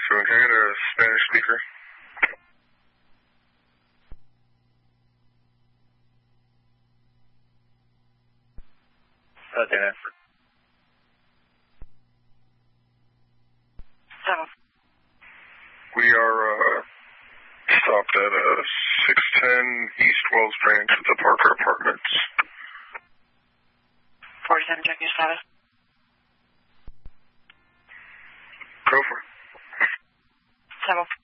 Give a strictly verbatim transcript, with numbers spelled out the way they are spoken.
So can I get a Spanish speaker? Oh, Dana. Hello. We are uh, stopped at uh, six ten East Wells Branch at the Parker Apartments. forty-seven, check your status. Go for it. Hello.